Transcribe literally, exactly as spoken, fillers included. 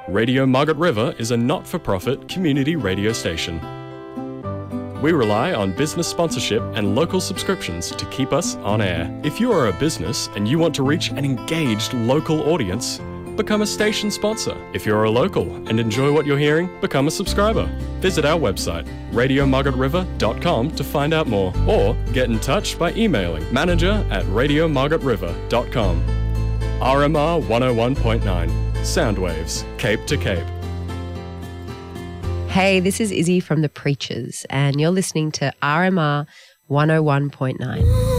Radio Margaret River is a not-for-profit community radio station. We rely on business sponsorship and local subscriptions to keep us on air. If you are a business and you want to reach an engaged local audience, become a station sponsor. If you're a local and enjoy what you're hearing, become a subscriber. Visit our website, radio margaret river dot com, to find out more, or get in touch by emailing manager at radio margaret river dot com. R M R one oh one point nine, Soundwaves, Cape to Cape. Hey, this is Izzy from The Preachers, and you're listening to R M R one oh one point nine.